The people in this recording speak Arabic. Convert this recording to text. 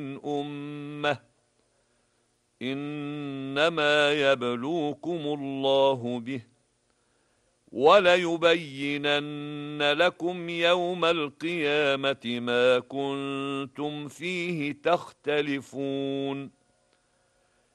أمة إنما يبلوكم الله به وليبينن لكم يوم القيامة ما كنتم فيه تختلفون